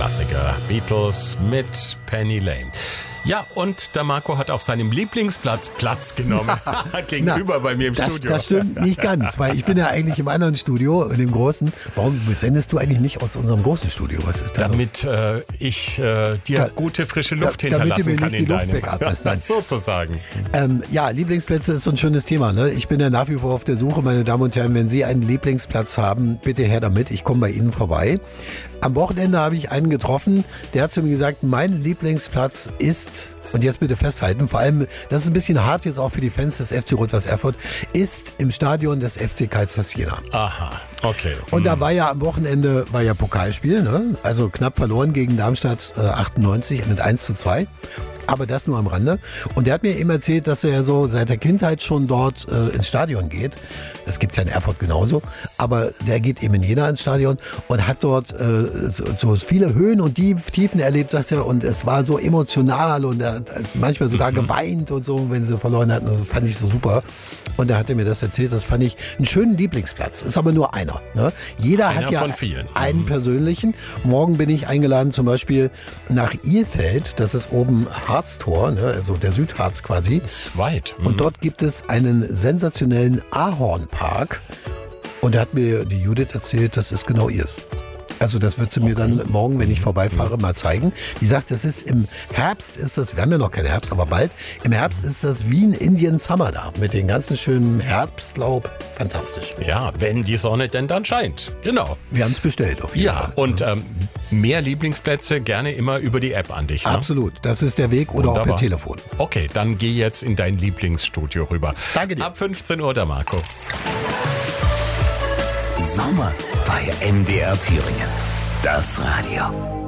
Klassiker. Beatles mit Penny Lane. Ja, und der Marco hat auf seinem Lieblingsplatz Platz genommen. Gegenüber bei mir im Studio. Das stimmt nicht ganz, weil ich bin ja eigentlich im anderen Studio, in dem großen. Warum sendest du eigentlich nicht aus unserem großen Studio? Was ist da damit ich dir gute, frische Luft hinterlassen kann in deinem. Sozusagen. Ja, Lieblingsplätze ist so ein schönes Thema. Ne? Ich bin ja nach wie vor auf der Suche, meine Damen und Herren. Wenn Sie einen Lieblingsplatz haben, bitte her damit. Ich komme bei Ihnen vorbei. Am Wochenende habe ich einen getroffen, der hat zu mir gesagt, mein Lieblingsplatz ist, und jetzt bitte festhalten, vor allem, das ist ein bisschen hart jetzt auch für die Fans des FC Rot-Weiß Erfurt, ist im Stadion des FC Carlsruhe Jena. Aha, okay. Und da war ja am Wochenende Pokalspiel, ne? Also knapp verloren gegen Darmstadt 98 mit 1:2. Aber das nur am Rande. Und er hat mir eben erzählt, dass er so seit der Kindheit schon dort ins Stadion geht. Das gibt's ja in Erfurt genauso. Aber der geht eben in Jena ins Stadion und hat dort so viele Höhen und Tiefen erlebt, sagt er. Und es war so emotional und er hat manchmal sogar geweint und so, wenn sie verloren hatten. Das fand ich so super. Und er hatte mir das erzählt. Das fand ich einen schönen Lieblingsplatz. Ist aber nur einer. Ne? Jeder hat ja einen persönlichen. Morgen bin ich eingeladen zum Beispiel nach Ilfeld. Das ist oben Harztor, ne? Also der Südharz quasi. Das ist weit. Und dort gibt es einen sensationellen Ahornpark. Und da hat mir die Judith erzählt, das ist genau ihrs. Also das wird sie mir dann morgen, wenn ich vorbeifahre, mal zeigen. Die sagt, das ist im Herbst, wir haben ja noch keinen Herbst, aber bald. Im Herbst ist das wie ein Indian Summer da, mit den ganzen schönen Herbstlaub. Fantastisch. Ja, wenn die Sonne denn dann scheint. Genau. Wir haben es bestellt auf jeden Fall. Ja, und mehr Lieblingsplätze gerne immer über die App an dich. Ne? Absolut, das ist der Weg oder auch per Telefon. Okay, dann geh jetzt in dein Lieblingsstudio rüber. Danke dir. Ab 15 Uhr, der Marco. Sommer bei MDR Thüringen. Das Radio.